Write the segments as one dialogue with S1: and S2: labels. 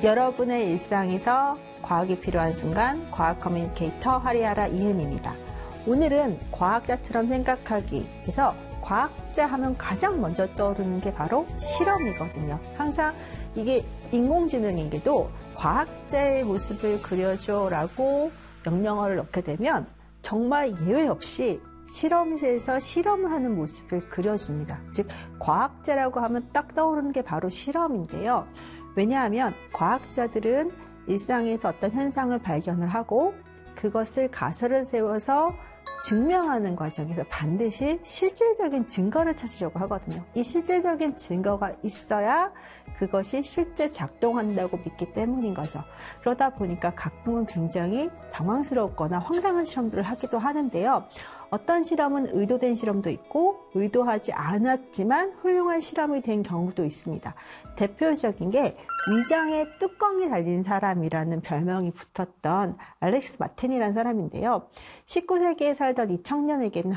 S1: 여러분의 일상에서 과학이 필요한 순간 과학 커뮤니케이터 하리하라 이은입니다. 오늘은 과학자처럼 생각하기에서 과학자 하면 가장 먼저 떠오르는 게 바로 실험이거든요. 항상 이게 인공지능에게도 과학자의 모습을 그려줘라고 명령어를 넣게 되면 정말 예외 없이 실험실에서 실험을 하는 모습을 그려줍니다. 즉 과학자라고 하면 딱 떠오르는 게 바로 실험인데요. 왜냐하면 과학자들은 일상에서 어떤 현상을 발견을 하고 그것을 가설을 세워서 증명하는 과정에서 반드시 실질적인 증거를 찾으려고 하거든요. 이 실질적인 증거가 있어야 그것이 실제 작동한다고 믿기 때문인 거죠. 그러다 보니까 가끔은 굉장히 당황스럽거나 황당한 실험들을 하기도 하는데요. 어떤 실험은 의도된 실험도 있고 의도하지 않았지만 훌륭한 실험이 된 경우도 있습니다. 대표적인 게 위장에 뚜껑이 달린 사람이라는 별명이 붙었던 알렉스 마틴이라는 사람인데요. 19세기에 살던 이 청년에게는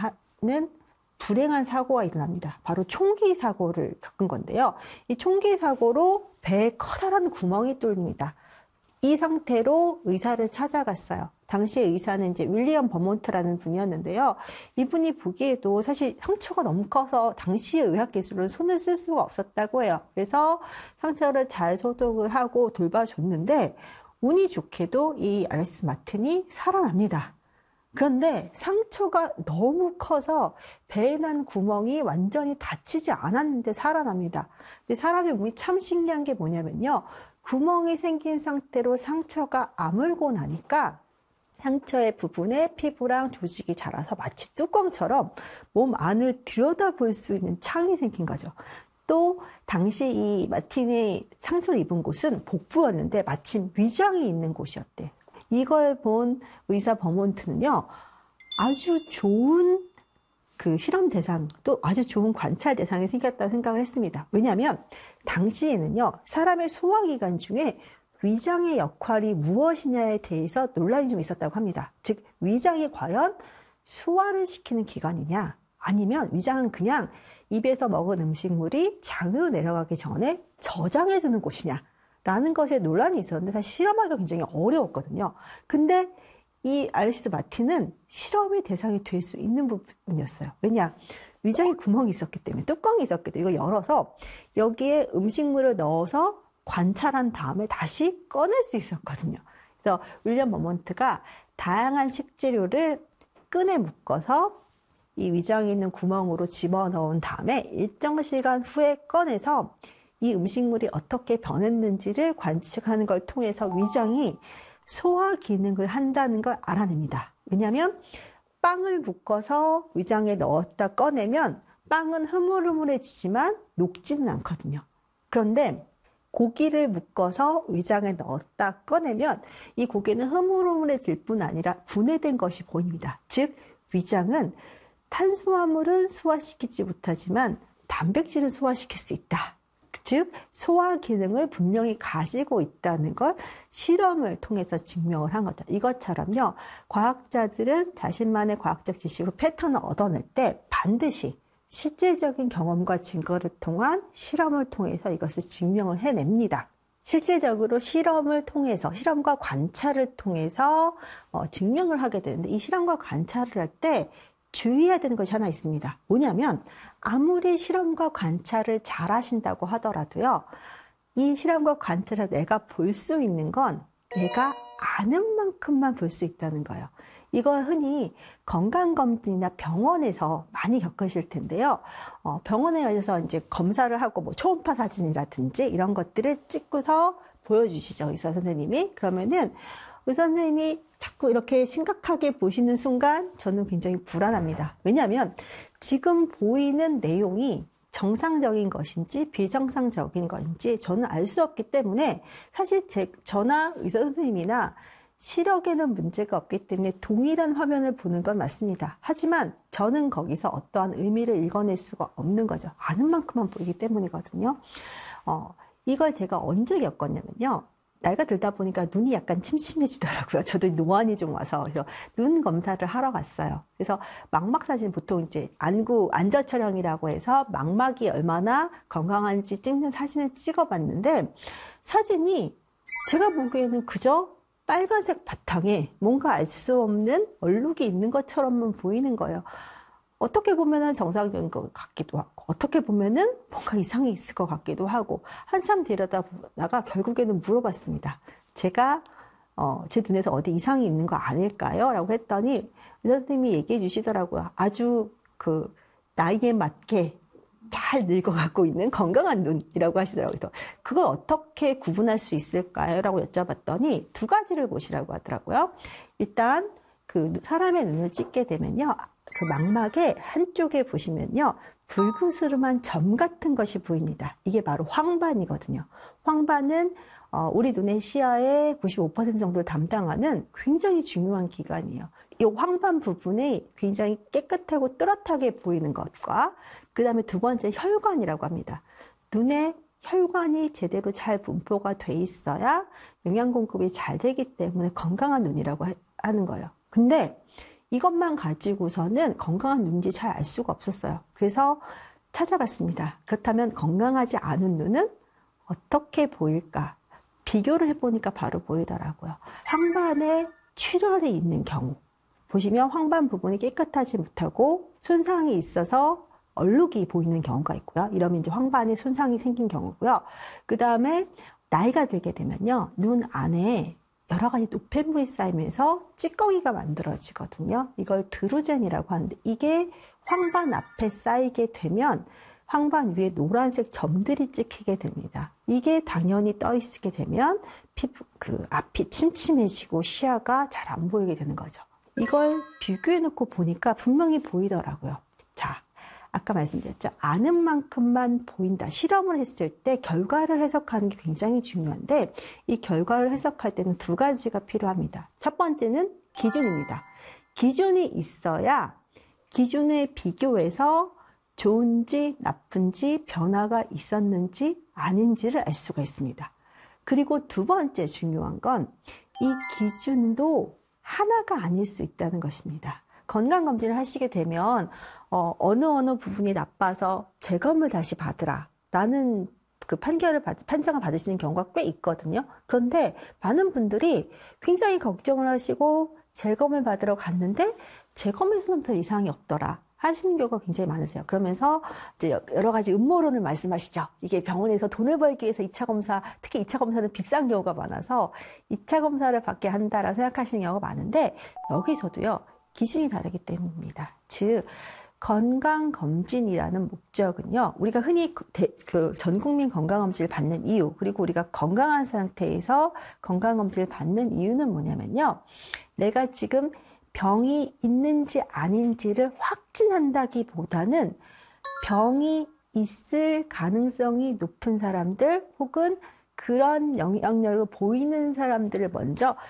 S1: 불행한 사고가 일어납니다. 바로 총기 사고를 겪은 건데요. 이 총기 사고로 배에 커다란 구멍이 뚫립니다. 이 상태로 의사를 찾아갔어요. 당시 의사는 이제 윌리엄 버몬트라는 분이었는데요. 이분이 보기에도 사실 상처가 너무 커서 당시의 의학 기술은 손을 쓸 수가 없었다고 해요. 그래서 상처를 잘 소독을 하고 돌봐줬는데 운이 좋게도 이 알렉스 마틴이 살아납니다. 그런데 상처가 너무 커서 배에 난 구멍이 완전히 닫히지 않았는데 살아납니다. 근데 사람의 몸이 참 신기한 게 뭐냐면요. 구멍이 생긴 상태로 상처가 아물고 나니까 상처의 부분에 피부랑 조직이 자라서 마치 뚜껑처럼 몸 안을 들여다볼 수 있는 창이 생긴 거죠. 또 당시 이 마틴이 상처를 입은 곳은 복부였는데 마침 위장이 있는 곳이었대. 이걸 본 의사 버몬트는요. 아주 좋은 그 실험 대상 또 아주 좋은 관찰 대상이 생겼다고 생각을 했습니다. 왜냐하면 당시에는요. 사람의 소화기관 중에 위장의 역할이 무엇이냐에 대해서 논란이 좀 있었다고 합니다. 즉 위장이 과연 소화를 시키는 기관이냐 아니면 위장은 그냥 입에서 먹은 음식물이 장으로 내려가기 전에 저장해두는 곳이냐 라는 것에 논란이 있었는데 사실 실험하기가 굉장히 어려웠거든요. 근데 이 알렉스 마틴은 실험의 대상이 될 수 있는 부분이었어요. 왜냐? 위장에 구멍이 있었기 때문에 뚜껑이 있었기 때문에 이걸 열어서 여기에 음식물을 넣어서 관찰한 다음에 다시 꺼낼 수 있었거든요. 그래서 윌리엄 버몬트가 다양한 식재료를 끈에 묶어서 이 위장에 있는 구멍으로 집어넣은 다음에 일정 시간 후에 꺼내서 이 음식물이 어떻게 변했는지를 관측하는 걸 통해서 위장이 소화 기능을 한다는 걸 알아냅니다. 왜냐하면 빵을 묶어서 위장에 넣었다 꺼내면 빵은 흐물흐물해지지만 녹지는 않거든요. 그런데 고기를 묶어서 위장에 넣었다 꺼내면 이 고기는 흐물흐물해질 뿐 아니라 분해된 것이 보입니다. 즉 위장은 탄수화물은 소화시키지 못하지만 단백질은 소화시킬 수 있다. 즉 소화 기능을 분명히 가지고 있다는 걸 실험을 통해서 증명을 한 거죠. 이것처럼요. 과학자들은 자신만의 과학적 지식으로 패턴을 얻어낼 때 반드시 실질적인 경험과 증거를 통한 실험을 통해서 이것을 증명을 해냅니다. 실질적으로 실험을 통해서 실험과 관찰을 통해서 증명을 하게 되는데 이 실험과 관찰을 할 때 주의해야 되는 것이 하나 있습니다. 뭐냐면 아무리 실험과 관찰을 잘 하신다고 하더라도요. 이 실험과 관찰을 내가 볼 수 있는 건 내가 아는 만큼만 볼 수 있다는 거예요. 이걸 흔히 건강검진이나 병원에서 많이 겪으실 텐데요. 병원에 가셔서 이제 검사를 하고 뭐 초음파 사진이라든지 이런 것들을 찍고서 보여주시죠. 의사 선생님이. 그러면은 의사 선생님이 자꾸 이렇게 심각하게 보시는 순간 저는 굉장히 불안합니다. 왜냐하면 지금 보이는 내용이 정상적인 것인지 비정상적인 것인지 저는 알 수 없기 때문에 사실 저나 의사 선생님이나 시력에는 문제가 없기 때문에 동일한 화면을 보는 건 맞습니다. 하지만 저는 거기서 어떠한 의미를 읽어낼 수가 없는 거죠. 아는 만큼만 보이기 때문이거든요. 이걸 제가 언제 겪었냐면요. 나이가 들다 보니까 눈이 약간 침침해지더라고요. 저도 노안이 좀 와서. 그래서 눈 검사를 하러 갔어요. 그래서 망막 사진 보통 이제 안저 촬영이라고 해서 망막이 얼마나 건강한지 찍는 사진을 찍어봤는데 사진이 제가 보기에는 그저 빨간색 바탕에 뭔가 알 수 없는 얼룩이 있는 것처럼만 보이는 거예요. 어떻게 보면은 정상적인 것 같기도 하고, 어떻게 보면은 뭔가 이상이 있을 것 같기도 하고, 한참 들여다보다가 결국에는 물어봤습니다. 제가 제 눈에서 어디 이상이 있는 거 아닐까요? 라고 했더니 의사 선생님이 얘기해 주시더라고요. 아주 그 나이에 맞게 잘 늙어가고 있는 건강한 눈이라고 하시더라고요. 그래서 그걸 어떻게 구분할 수 있을까요? 라고 여쭤봤더니 두 가지를 보시라고 하더라고요. 일단 그 사람의 눈을 찍게 되면요. 그 망막의 한쪽에 보시면요. 붉으스름한 점 같은 것이 보입니다. 이게 바로 황반이거든요. 황반은 우리 눈의 시야의 95% 정도를 담당하는 굉장히 중요한 기관이에요. 이 황반 부분이 굉장히 깨끗하고 뚜렷하게 보이는 것과 그 다음에 두 번째 혈관이라고 합니다. 눈에 혈관이 제대로 잘 분포가 돼 있어야 영양 공급이 잘 되기 때문에 건강한 눈이라고 하는 거예요. 근데 이것만 가지고서는 건강한 눈인지 잘 알 수가 없었어요. 그래서 찾아봤습니다. 그렇다면 건강하지 않은 눈은 어떻게 보일까? 비교를 해보니까 바로 보이더라고요. 황반에 출혈이 있는 경우 보시면 황반 부분이 깨끗하지 못하고 손상이 있어서 얼룩이 보이는 경우가 있고요. 이러면 이제 황반에 손상이 생긴 경우고요. 그 다음에 나이가 들게 되면요. 눈 안에 여러 가지 노폐물이 쌓이면서 찌꺼기가 만들어지거든요. 이걸 드루젠이라고 하는데 이게 황반 앞에 쌓이게 되면 황반 위에 노란색 점들이 찍히게 됩니다. 이게 당연히 떠 있게 되면 피부 그 앞이 침침해지고 시야가 잘 안 보이게 되는 거죠. 이걸 비교해 놓고 보니까 분명히 보이더라고요. 자, 아까 말씀드렸죠. 아는 만큼만 보인다. 실험을 했을 때 결과를 해석하는 게 굉장히 중요한데 이 결과를 해석할 때는 두 가지가 필요합니다. 첫 번째는 기준입니다. 기준이 있어야 기준에 비교해서 좋은지 나쁜지 변화가 있었는지 아닌지를 알 수가 있습니다. 그리고 두 번째 중요한 건 이 기준도 하나가 아닐 수 있다는 것입니다. 건강검진을 하시게 되면 어느 부분이 나빠서 재검을 다시 받으라 라는 그 판정을 받으시는 경우가 꽤 있거든요. 그런데 많은 분들이 굉장히 걱정을 하시고 재검을 받으러 갔는데 재검에서는 별 이상이 없더라 하시는 경우가 굉장히 많으세요. 그러면서 이제 여러 가지 음모론을 말씀하시죠. 이게 병원에서 돈을 벌기 위해서 2차 검사, 특히 2차 검사는 비싼 경우가 많아서 2차 검사를 받게 한다라고 생각하시는 경우가 많은데 여기서도요. 기준이 다르기 때문입니다. 즉 건강검진이라는 목적은요. 우리가 흔히 전 국민 건강검진을 받는 이유 그리고 우리가 건강한 상태에서 건강검진을 받는 이유는 뭐냐면요. 내가 지금 병이 있는지 아닌지를 확진한다기보다는 병이 있을 가능성이 높은 사람들 혹은 그런 영향력을 보이는 사람들을 먼저